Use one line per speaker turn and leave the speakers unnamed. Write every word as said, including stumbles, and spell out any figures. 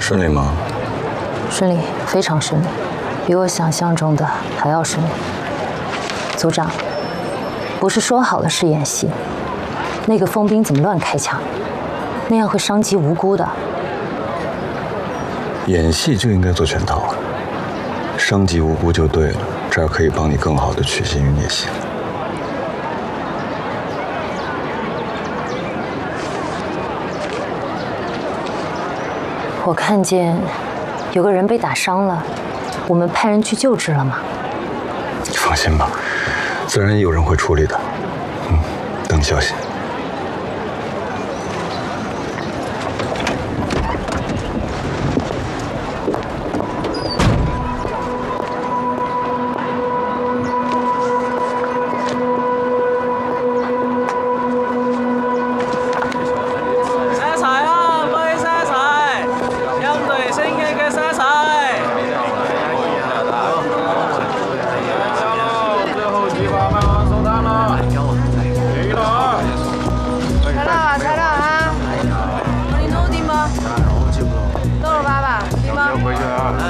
顺利吗？
顺利，非常顺利，比我想象中的还要顺利。组长，不是说好了是演习，那个疯兵怎么乱开枪？那样会伤及无辜的。
演戏就应该做全套啊，伤及无辜就对了，这样可以帮你更好的取信于聂心。
我看见有个人被打伤了，我们派人去救治了吗？
你放心吧，自然有人会处理的。嗯，等消息。
回去啊。